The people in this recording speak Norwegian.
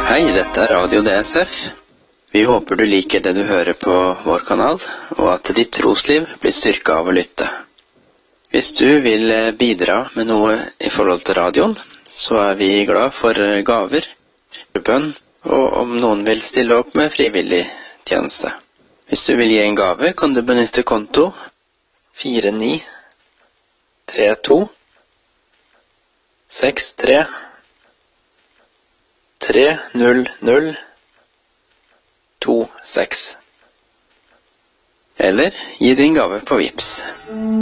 Hei, dette er Radio DSF. Vi håper du liker det du hører på vår kanal, og at ditt trosliv blir styrket av å lytte. Hvis du vil bidra med noe i forhold til radioen, så er vi glad for gaver, bønn, og om noen vil stille opp med frivillig tjeneste. Hvis du vil gi en gave, kan du benytte konto 4932 63 30026. Eller gi din gave på Vipps.